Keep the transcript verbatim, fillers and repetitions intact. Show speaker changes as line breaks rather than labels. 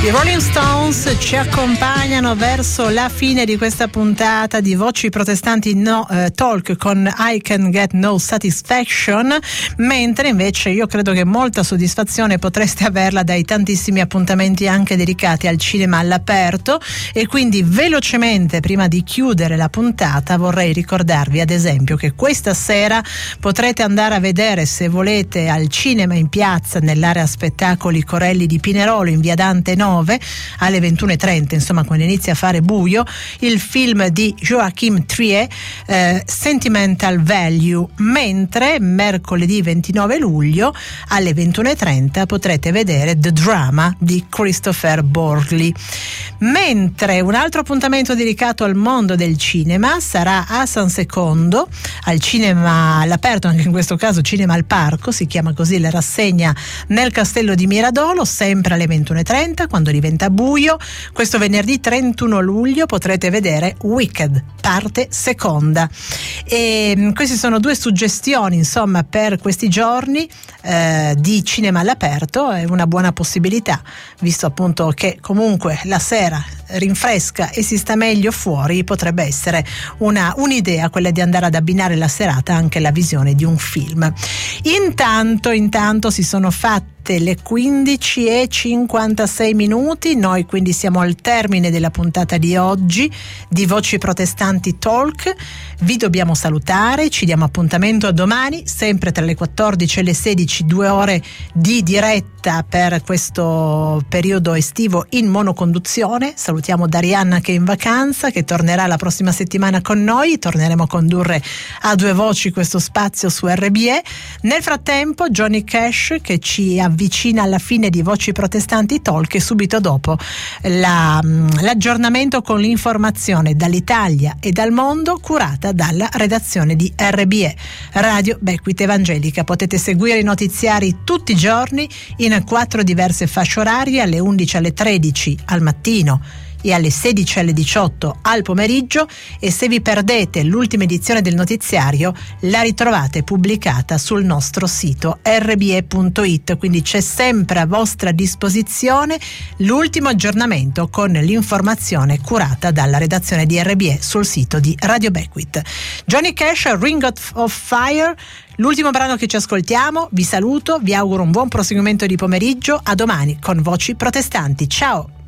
I Rolling Stones ci accompagnano verso la fine di questa puntata di Voci Protestanti no, eh, Talk con I Can Get No Satisfaction, mentre invece io credo che molta soddisfazione potreste averla dai tantissimi appuntamenti anche dedicati al cinema all'aperto. E quindi velocemente, prima di chiudere la puntata, vorrei ricordarvi ad esempio che questa sera potrete andare a vedere, se volete, al cinema in piazza nell'area spettacoli Corelli di Pinerolo in via Dante nove alle ventuno e trenta, insomma quando inizia a fare buio, il film di Joachim Trier, eh, Sentimental Value, mentre mercoledì ventinove luglio alle ventuno e trenta potrete vedere The Drama di Christopher Borgli. Mentre un altro appuntamento dedicato al mondo del cinema sarà a San Secondo, al cinema all'aperto, anche in questo caso Cinema al Parco, si chiama così la rassegna, nel Castello di Miradolo, sempre alle ventuno e trenta, quando diventa buio. Questo venerdì trentuno luglio potrete vedere Wicked, parte seconda. E queste sono due suggestioni, insomma, per questi giorni eh, di cinema all'aperto. È una buona possibilità, visto appunto che comunque la sera rinfresca e si sta meglio fuori. Potrebbe essere una, un'idea quella di andare ad abbinare la serata anche alla visione di un film. Intanto, intanto si sono fatte le quindici e cinquantasei minuti, noi quindi siamo al termine della puntata di oggi di Voci Protestanti Talk. Vi dobbiamo salutare, ci diamo appuntamento a domani, sempre tra le quattordici e le sedici, due ore di diretta per questo periodo estivo in monoconduzione. Salutiamo Darianna che è in vacanza, che tornerà la prossima settimana con noi, torneremo a condurre a due voci questo spazio su R B E. Nel frattempo Johnny Cash che ci avvicina alla fine di Voci Protestanti Talk, e subito dopo la, l'aggiornamento con l'informazione dall'Italia e dal mondo curata dalla redazione di R B E Radio Becquith Evangelica. Potete seguire i notiziari tutti i giorni in quattro diverse fasce orarie, alle undici alle tredici al mattino e alle sedici alle diciotto al pomeriggio, e se vi perdete l'ultima edizione del notiziario la ritrovate pubblicata sul nostro sito erre bi e punto it, quindi c'è sempre a vostra disposizione l'ultimo aggiornamento con l'informazione curata dalla redazione di R B E sul sito di Radio Becquith. Johnny Cash, Ring of Fire, l'ultimo brano che ci ascoltiamo. Vi saluto, vi auguro un buon proseguimento di pomeriggio, a domani con Voci Protestanti. Ciao!